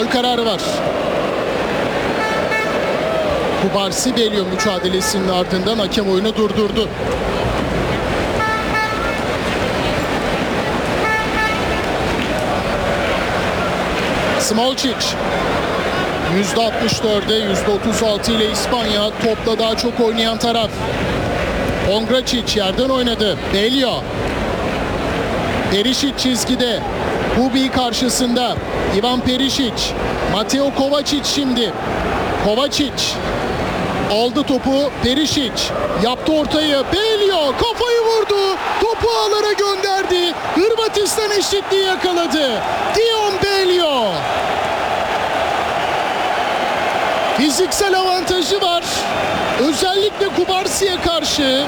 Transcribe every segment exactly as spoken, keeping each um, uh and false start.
Hakem kararı var. Kubarsi Belio mücadelesinin ardından hakem oyunu durdurdu. Smolcic yüzde altmış dörde yüzde otuz altı ile İspanya topla daha çok oynayan taraf. Ongracic yerden oynadı. Belio. Perisic çizgide. Hubi karşısında. Ivan Perisic. Mateo Kovacic şimdi. Kovacic. Aldı topu. Perisic. Yaptı ortayı. Belio kafayı vurdu. Topu ağlara gönderdi. Hırvatistan eşitliği yakaladı. Dion Belio. Fiziksel avantajı var. Özellikle Kubarsi'ye karşı.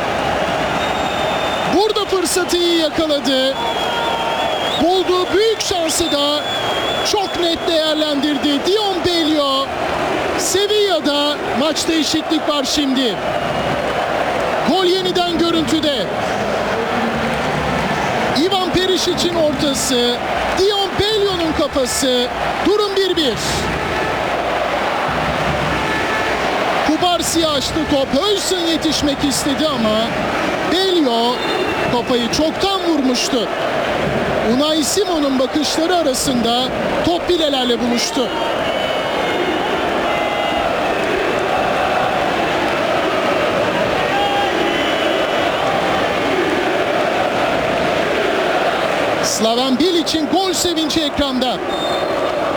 Burada fırsatı iyi yakaladı. Bulduğu büyük şansı da çok net değerlendirdi. Dion Belio. Sevilla'da maçta eşitlik var şimdi. Gol yeniden görüntüde. Ivan Perisic'in ortası. Dion Belio'nun kafası. Durum bir bir. Kubarsi açtı top. Höysen yetişmek istedi ama Belio kafayı çoktan vurmuştu. Unai Simon'un bakışları arasında top bilelerle buluştu. Slaven Bilic'in gol sevinci ekranda.